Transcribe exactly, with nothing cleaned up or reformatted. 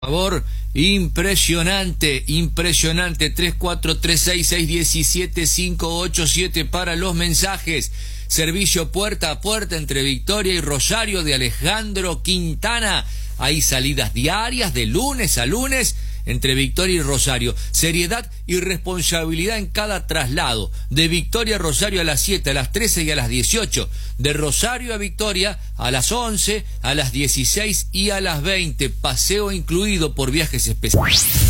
Favor, impresionante, impresionante. Tres cuatro tres seis seis uno siete cinco ocho siete para los mensajes. Servicio puerta a puerta entre Victoria y Rosario de Alejandro Quintana. Hay salidas diarias de lunes a lunes entre Victoria y Rosario. Seriedad y responsabilidad en cada traslado. De Victoria a Rosario a las siete, a las trece y a las dieciocho. De Rosario a Victoria a las once, a las dieciséis y a las veinte. Paseo incluido por Viajes Especiales.